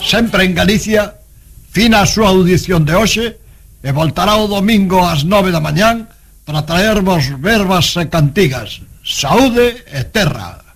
sempre en Galicia, fina a súa audición de hoxe, e voltará o domingo ás 9 da mañán para traervos verbas e cantigas. Saúde e terra.